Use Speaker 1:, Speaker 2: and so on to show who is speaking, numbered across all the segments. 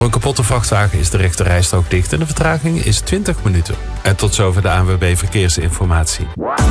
Speaker 1: Voor een kapotte vrachtwagen is de rechterrijstrook dicht en de vertraging is 20 minuten. En tot zover de ANWB Verkeersinformatie.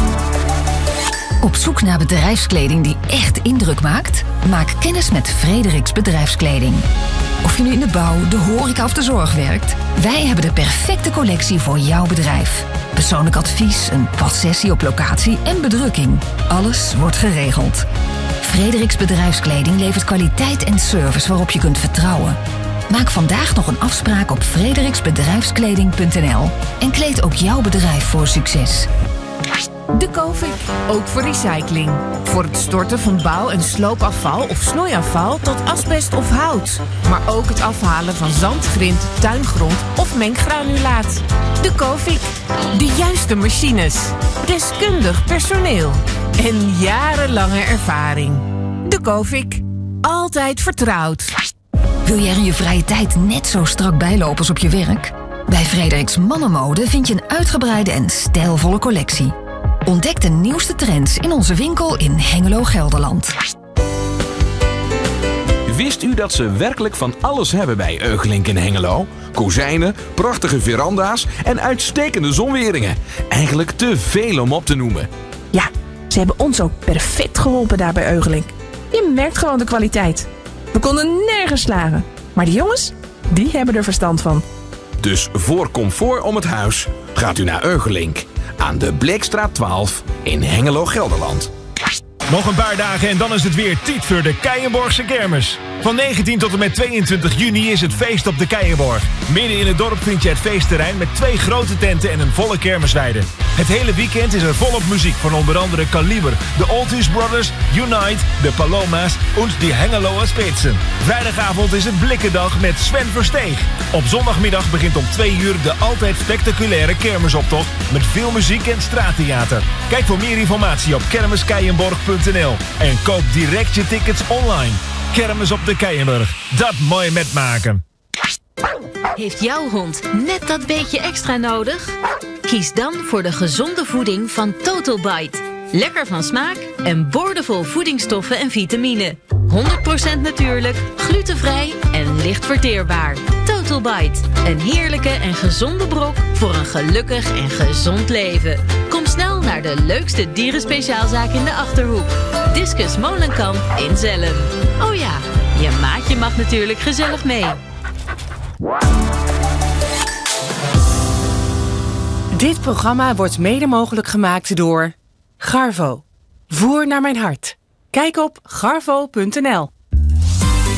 Speaker 2: Op zoek naar bedrijfskleding die echt indruk maakt? Maak kennis met Frederiks Bedrijfskleding. Of je nu in de bouw, de horeca of de zorg werkt, wij hebben de perfecte collectie voor jouw bedrijf. Persoonlijk advies, een passessie op locatie en bedrukking. Alles wordt geregeld. Frederiks Bedrijfskleding levert kwaliteit en service waarop je kunt vertrouwen. Maak vandaag nog een afspraak op frederiksbedrijfskleding.nl en kleed ook jouw bedrijf voor succes.
Speaker 3: De Covic, ook voor recycling. Voor het storten van bouw- en sloopafval of snoeiafval tot asbest of hout. Maar ook het afhalen van zand, grind, tuingrond of menggranulaat. De Covic, de juiste machines, deskundig personeel en jarenlange ervaring. De Covic, altijd vertrouwd.
Speaker 2: Wil jij er in je vrije tijd net zo strak bijlopen als op je werk? Bij Frederiks Mannenmode vind je een uitgebreide en stijlvolle collectie. Ontdek de nieuwste trends in onze winkel in Hengelo, Gelderland.
Speaker 4: Wist u dat ze werkelijk van alles hebben bij Eugelink in Hengelo? Kozijnen, prachtige veranda's en uitstekende zonweringen. Eigenlijk te veel om op te noemen.
Speaker 5: Ja, ze hebben ons ook perfect geholpen daar bij Eugelink. Je merkt gewoon de kwaliteit. We konden nergens slagen. Maar die jongens, die hebben er verstand van.
Speaker 4: Dus voor comfort om het huis gaat u naar Eugelink. Aan de Bleekstraat 12 in Hengelo, Gelderland.
Speaker 6: Nog een paar dagen en dan is het weer tijd voor de Keijenborgse kermis. Van 19 tot en met 22 juni is het feest op de Keijenborg. Midden in het dorp vind je het feestterrein met 2 grote tenten en een volle kermisweide. Het hele weekend is er volop muziek van onder andere Kaliber, de Oldies Brothers, Unite, de Paloma's en die Hengeloer Spitsen. Vrijdagavond is het Blikkendag met Sven Versteeg. Op zondagmiddag begint om 2 uur de altijd spectaculaire kermisoptocht met veel muziek en straattheater. Kijk voor meer informatie op kermiskeijenborg.nl en koop direct je tickets online. Kermis op de Keijenborg, dat mooi metmaken.
Speaker 7: Heeft jouw hond net dat beetje extra nodig? Kies dan voor de gezonde voeding van Total Bite. Lekker van smaak en boordevol voedingsstoffen en vitamine. 100% natuurlijk, glutenvrij en licht verteerbaar. Total Bite, een heerlijke en gezonde brok voor een gelukkig en gezond leven. Kom snel naar de leukste dierenspeciaalzaak in de Achterhoek. Discus Molenkamp in Zelhem. Oh ja, je maatje mag natuurlijk gezellig mee.
Speaker 3: Dit programma wordt mede mogelijk gemaakt door Garvo. Voer naar mijn hart. Kijk op garvo.nl.